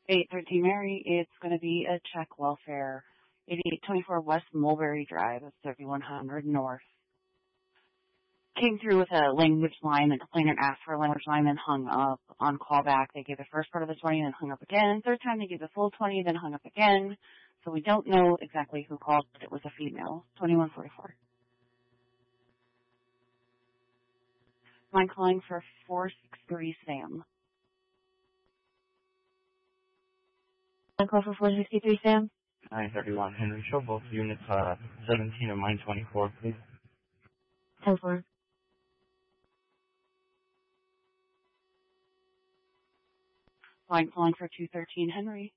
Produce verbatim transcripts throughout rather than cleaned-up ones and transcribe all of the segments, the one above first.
eight thirteen Mary, it's going to be a check welfare. eighty-eight twenty-four West Mulberry Drive, that's thirty-one hundred North. Came through with a language line. The complainant asked for a language line, then hung up. On callback, they gave the first part of the twenty, then hung up again. Third time, they gave the full twenty, then hung up again. So we don't know exactly who called, but it was a female. twenty-one forty-four. I'm calling for four six three Sam. I'm calling for four six three Sam. nine thirty-one Henry. Show both units, uh, seventeen and mine twenty-four, please. ten four. I'm calling for two thirteen Henry.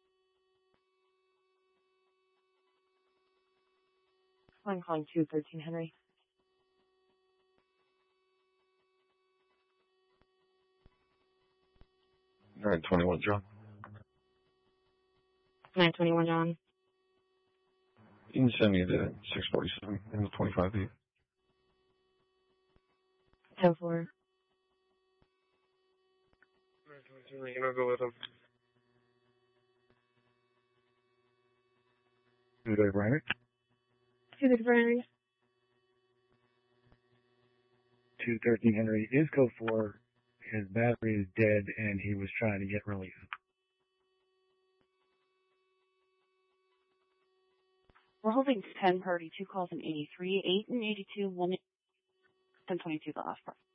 I'm calling two thirteen Henry. nine twenty-one John. nine twenty-one John. You can send me the six forty-seven and the twenty-five eight. ten four. nine twenty-two, you know, go with him. Two day Brian. two thirteen Henry. two thirteen Henry is code four. His battery is dead and he was trying to get relief. We're holding ten thirty-two calls in eighty-three, eight and eighty-two, one ten twenty-two the last part.